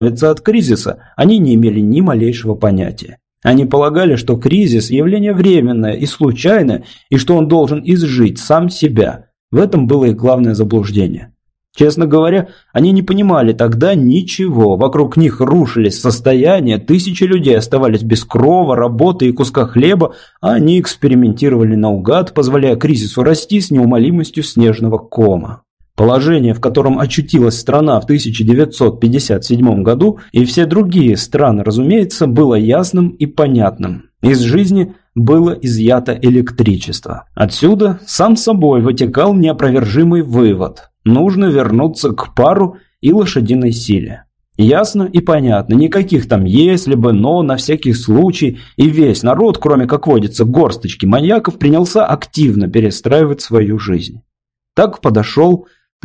от кризиса они не имели ни малейшего понятия. Они полагали, что кризис – явление временное и случайное, и что он должен изжить сам себя. В этом было их главное заблуждение. Честно говоря, они не понимали тогда ничего. Вокруг них рушились состояния, тысячи людей оставались без крова, работы и куска хлеба, а они экспериментировали наугад, позволяя кризису расти с неумолимостью снежного кома. Положение, в котором очутилась страна в 1957 году, и все другие страны, разумеется, было ясным и понятным. Из жизни было изъято электричество. Отсюда сам собой вытекал неопровержимый вывод. Нужно вернуться к пару и лошадиной силе. Ясно и понятно, никаких там «если бы», «но», на всякий случай, и весь народ, кроме, как водится, горсточки маньяков, принялся активно перестраивать свою жизнь. Так подошел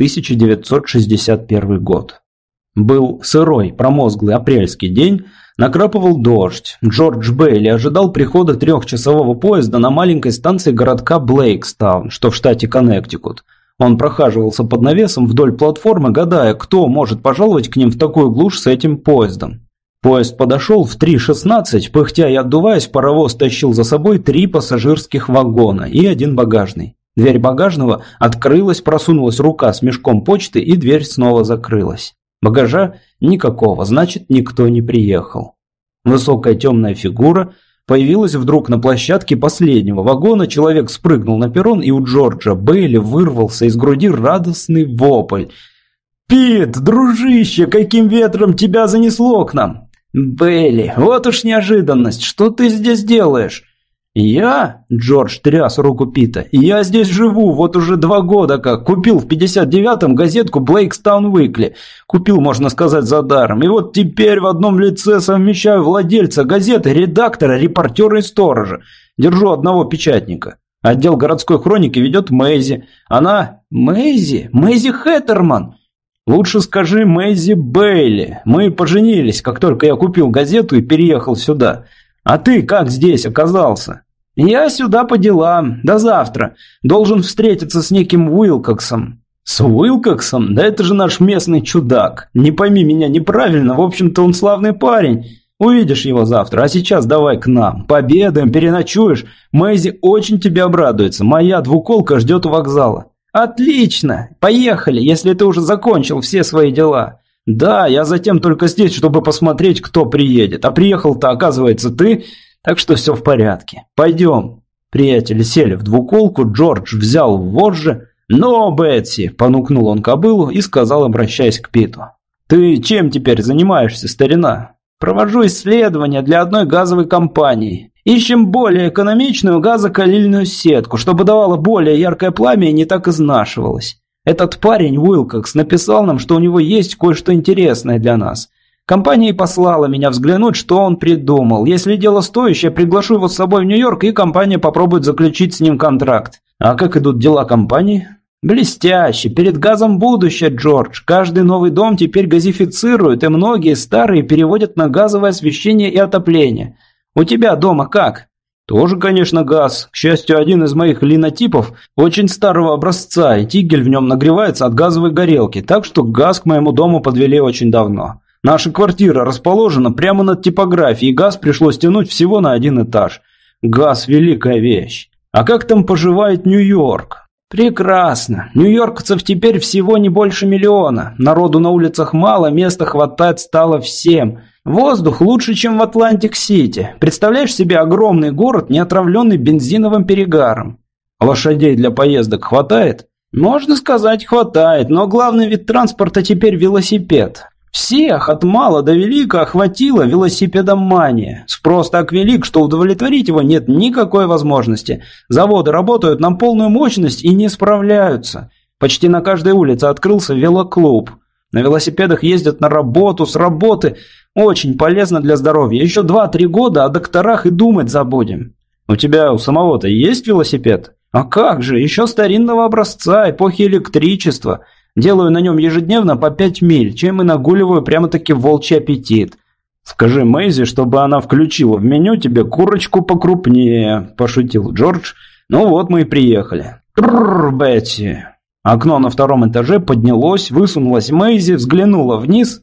1961 год. Был сырой, промозглый апрельский день, накрапывал дождь. Джордж Бейли ожидал прихода 3-часового поезда на маленькой станции городка Блейкстаун, что в штате Коннектикут. Он прохаживался под навесом вдоль платформы, гадая, кто может пожаловать к ним в такую глушь с этим поездом. Поезд подошел в 3:16, пыхтя и отдуваясь, паровоз тащил за собой 3 пассажирских вагона и 1 багажный. Дверь багажного открылась, просунулась рука с мешком почты, и дверь снова закрылась. Багажа никакого, значит, никто не приехал. Высокая темная фигура появилась вдруг на площадке последнего вагона, человек спрыгнул на перрон, и у Джорджа Бейли вырвался из груди радостный вопль. «Пит, дружище, каким ветром тебя занесло к нам?» «Бейли, вот уж неожиданность, что ты здесь делаешь?» «Я?» – Джордж тряс руку Пита. «Я здесь живу, вот уже 2 года как. Купил в 59-м газетку Блейкстаун Уикли. Купил, можно сказать, за даром. И вот теперь в одном лице совмещаю владельца газеты, редактора, репортера и сторожа. Держу одного печатника. Отдел городской хроники ведет Мэйзи. Она... Мэйзи? Мэйзи Хэттерман. Лучше скажи Мэйзи Бейли. Мы поженились, как только я купил газету и переехал сюда. А ты как здесь оказался?» «Я сюда по делам. До завтра. Должен встретиться с неким Уилкоксом». «С Уилкоксом? Да это же наш местный чудак. Не пойми меня неправильно, в общем-то он славный парень. Увидишь его завтра, а сейчас давай к нам. Пообедаем, переночуешь. Мэйзи очень тебе обрадуется. Моя двуколка ждет у вокзала». «Отлично. Поехали, если ты уже закончил все свои дела». «Да, я затем только здесь, чтобы посмотреть, кто приедет. А приехал-то, оказывается, ты, так что все в порядке. Пойдем». Приятели сели в двуколку, Джордж взял вожжи. «Но, Бетси», – понукнул он кобылу и сказал, обращаясь к Питу. «Ты чем теперь занимаешься, старина?» «Провожу исследования для одной газовой компании. Ищем более экономичную газокалильную сетку, чтобы давала более яркое пламя и не так изнашивалась. Этот парень, Уилкокс, написал нам, что у него есть кое-что интересное для нас. Компания и послала меня взглянуть, что он придумал. Если дело стоящее, приглашу его с собой в Нью-Йорк, и компания попробует заключить с ним контракт». «А как идут дела компании?» «Блестяще. Перед газом будущее, Джордж. Каждый новый дом теперь газифицируют, и многие старые переводят на газовое освещение и отопление. У тебя дома как?» «Тоже, конечно, газ. К счастью, один из моих линотипов очень старого образца, и тигель в нем нагревается от газовой горелки, так что газ к моему дому подвели очень давно. Наша квартира расположена прямо над типографией, и газ пришлось тянуть всего на 1 этаж. Газ – великая вещь. А как там поживает Нью-Йорк?» «Прекрасно. Нью-йоркцев теперь всего не больше 1 миллиона. Народу на улицах мало, места хватать стало всем. Воздух лучше, чем в Атлантик-Сити. Представляешь себе огромный город, не отравленный бензиновым перегаром?» «Лошадей для поездок хватает?» «Можно сказать, хватает, но главный вид транспорта теперь велосипед. Всех от мала до велика охватила велосипедомания. Спрос так велик, что удовлетворить его нет никакой возможности. Заводы работают на полную мощность и не справляются. Почти на каждой улице открылся велоклуб. На велосипедах ездят на работу, с работы. Очень полезно для здоровья. Еще 2-3 года о докторах и думать забудем». «У тебя у самого-то есть велосипед?» «А как же, еще старинного образца, эпохи электричества. Делаю на нем ежедневно по 5 миль, чем и нагуливаю прямо-таки волчий аппетит». «Скажи Мэйзи, чтобы она включила в меню тебе курочку покрупнее», – пошутил Джордж. «Ну вот мы и приехали». «Трррр, Бетти». Окно на 2-м этаже поднялось, высунулась Мэйзи, взглянула вниз.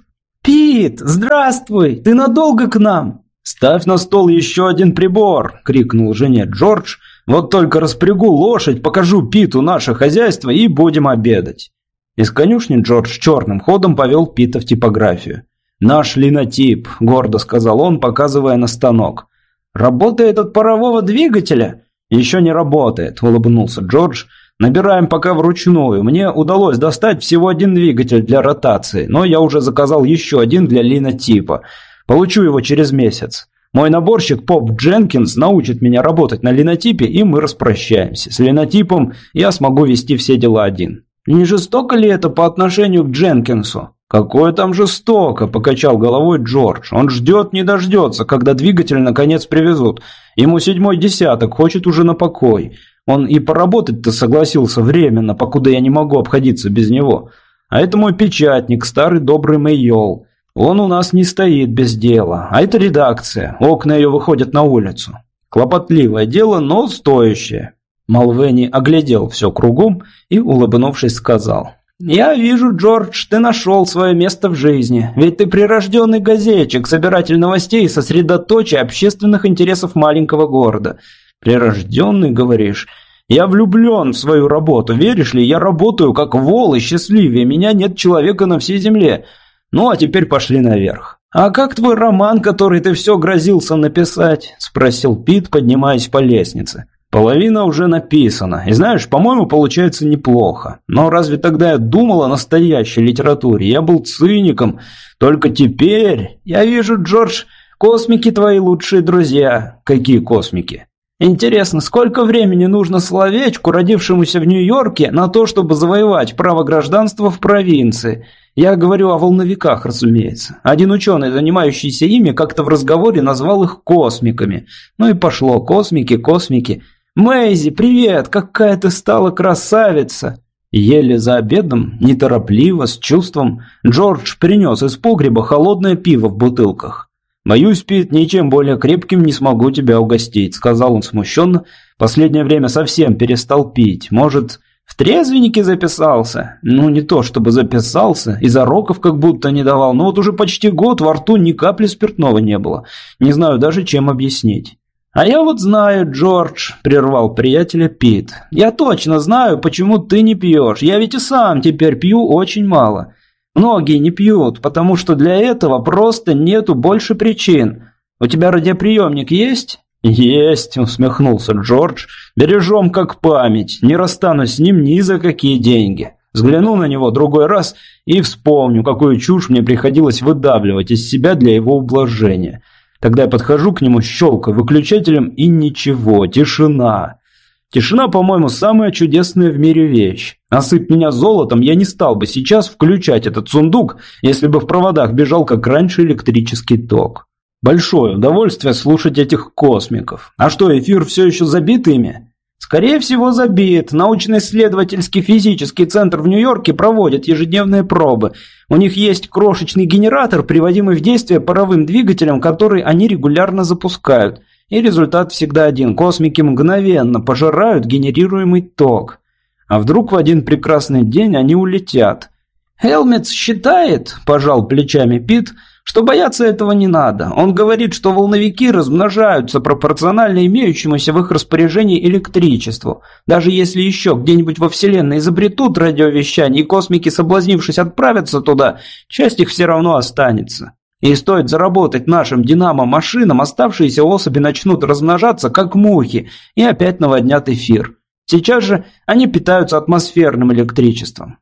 «Пит, здравствуй! Ты надолго к нам?» «Ставь на стол еще один прибор!» – крикнул жене Джордж. «Вот только распрягу лошадь, покажу Питу наше хозяйство и будем обедать». Из конюшни Джордж черным ходом повел Пита в типографию. «Наш линотип», – гордо сказал он, показывая на станок. «Работает от парового двигателя?» «Еще не работает», – улыбнулся Джордж. «Набираем пока вручную. Мне удалось достать всего один двигатель для ротации, но я уже заказал еще один для линотипа. Получу его через месяц. Мой наборщик Поп Дженкинс научит меня работать на линотипе, и мы распрощаемся. С линотипом я смогу вести все дела один». «Не жестоко ли это по отношению к Дженкинсу?» «Какое там жестоко», – покачал головой Джордж. «Он ждет не дождется, когда двигатель наконец привезут. Ему 7-й десяток, хочет уже на покой. Он и поработать-то согласился временно, покуда я не могу обходиться без него. А это мой печатник, старый добрый Мэйол. Он у нас не стоит без дела. А это редакция, окна ее выходят на улицу. Клопотливое дело, но стоящее». Малвени оглядел все кругом и, улыбнувшись, сказал: «Я вижу, Джордж, ты нашел свое место в жизни. Ведь ты прирожденный газетчик, собиратель новостей и сосредоточие общественных интересов маленького города». «Прирожденный, говоришь? Я влюблен в свою работу. Веришь ли, я работаю как вол и счастливее. Меня нет человека на всей земле. Ну, а теперь пошли наверх». «А как твой роман, который ты все грозился написать?» – спросил Пит, поднимаясь по лестнице. «Половина уже написана. И знаешь, по-моему, получается неплохо. Но разве тогда я думал о настоящей литературе? Я был циником. Только теперь... Я вижу, Джордж, космики твои лучшие друзья». «Какие космики?» «Интересно, сколько времени нужно человечку, родившемуся в Нью-Йорке, на то, чтобы завоевать право гражданства в провинции?» Я говорю о волновиках, разумеется. Один ученый, занимающийся ими, как-то в разговоре назвал их космиками. Ну и пошло, космики, космики. «Мэйзи, привет! Какая ты стала красавица!» Ели за обедом, неторопливо, с чувством. Джордж принес из погреба холодное пиво в бутылках. «Боюсь, Пит, ничем более крепким не смогу тебя угостить», — сказал он смущенно. «Последнее время совсем перестал пить. Может, в трезвеннике записался?» «Ну, не то чтобы записался, и зароков как будто не давал, но вот уже почти год во рту ни капли спиртного не было. Не знаю даже, чем объяснить». «А я вот знаю, Джордж», – прервал приятеля Пит. «Я точно знаю, почему ты не пьешь. Я ведь и сам теперь пью очень мало. Многие не пьют, потому что для этого просто нету больше причин. У тебя радиоприемник есть?» «Есть», – усмехнулся Джордж. «Бережем как память. Не расстанусь с ним ни за какие деньги. Взгляну на него другой раз и вспомню, какую чушь мне приходилось выдавливать из себя для его ублажения». Тогда я подхожу к нему, щелкаю выключателем, и ничего, тишина. Тишина, по-моему, самая чудесная в мире вещь. Осыпь меня золотом, я не стал бы сейчас включать этот сундук, если бы в проводах бежал, как раньше, электрический ток. Большое удовольствие слушать этих космиков. А что, эфир все еще забит ими? Скорее всего, забит. Научно-исследовательский физический центр в Нью-Йорке проводит ежедневные пробы. У них есть крошечный генератор, приводимый в действие паровым двигателем, который они регулярно запускают. И результат всегда один. Космики мгновенно пожирают генерируемый ток. А вдруг в один прекрасный день они улетят? «Хелметс считает, – пожал плечами Пит, – что бояться этого не надо. Он говорит, что волновики размножаются пропорционально имеющемуся в их распоряжении электричеству. Даже если еще где-нибудь во Вселенной изобретут радиовещание и космики, соблазнившись, отправятся туда, часть их все равно останется. И стоит заработать нашим динамо-машинам, оставшиеся особи начнут размножаться, как мухи, и опять наводнят эфир. Сейчас же они питаются атмосферным электричеством.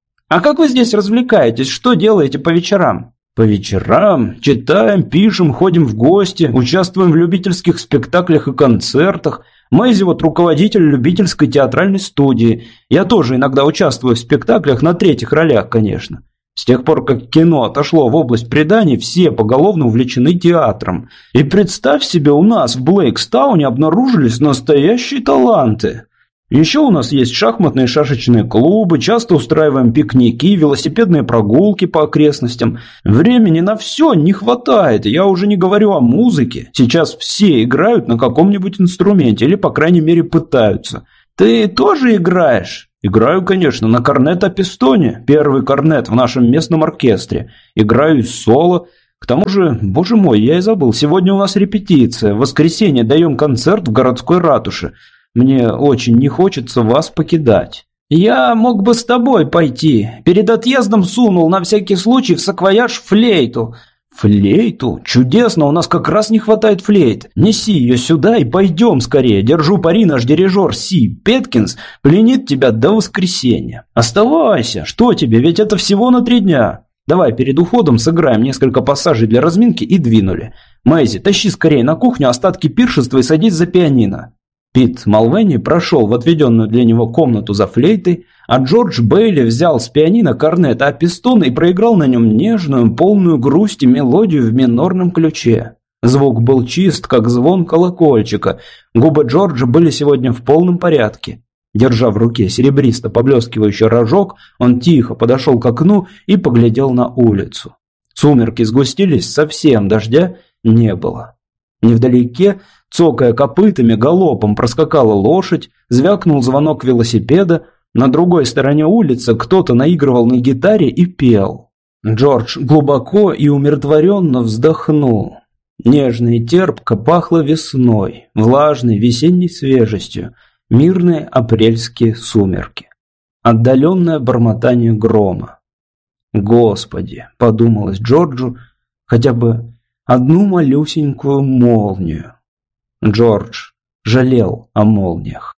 А как вы здесь развлекаетесь? Что делаете по вечерам?» «По вечерам читаем, пишем, ходим в гости, участвуем в любительских спектаклях и концертах. Мэйзи вот руководитель любительской театральной студии. Я тоже иногда участвую в спектаклях на третьих ролях, конечно. С тех пор, как кино отошло в область преданий, все поголовно увлечены театром. И представь себе, у нас в Блейкстауне обнаружились настоящие таланты». Еще у нас есть шахматные и шашечные клубы, часто устраиваем пикники, велосипедные прогулки по окрестностям. Времени на все не хватает, я уже не говорю о музыке. Сейчас все играют на каком-нибудь инструменте, или по крайней мере пытаются. Ты тоже играешь? Играю, конечно, на корнет-а-пистоне, первый корнет в нашем местном оркестре. Играю соло. К тому же, боже мой, я и забыл, сегодня у нас репетиция. В воскресенье даем концерт в городской ратуше. Мне очень не хочется вас покидать. Я мог бы с тобой пойти. Перед отъездом сунул на всякий случай в саквояж флейту. Флейту? Чудесно, у нас как раз не хватает флейт. Неси ее сюда и пойдем скорее. Держу пари, наш дирижер Си Петкинс пленит тебя до воскресенья. Оставайся, что тебе, ведь это всего на 3 дня. Давай перед уходом сыграем несколько пассажей для разминки и двинули. Мэйзи, тащи скорее на кухню остатки пиршества и садись за пианино. Пит Малвени прошел в отведенную для него комнату за флейтой, а Джордж Бейли взял с пианино корнет-а-пистон и проиграл на нем нежную, полную грусти мелодию в минорном ключе. Звук был чист, как звон колокольчика. Губы Джорджа были сегодня в полном порядке. Держа в руке серебристо поблескивающий рожок, он тихо подошел к окну и поглядел на улицу. Сумерки сгустились, совсем дождя не было. Невдалеке, цокая копытами, галопом проскакала лошадь, звякнул звонок велосипеда. На другой стороне улицы кто-то наигрывал на гитаре и пел. Джордж глубоко и умиротворенно вздохнул. Нежно и терпко пахло весной, влажной весенней свежестью, мирные апрельские сумерки. Отдаленное бормотание грома. «Господи!» – подумалось Джорджу, хотя бы одну малюсенькую молнию. Джордж жалел о молниях.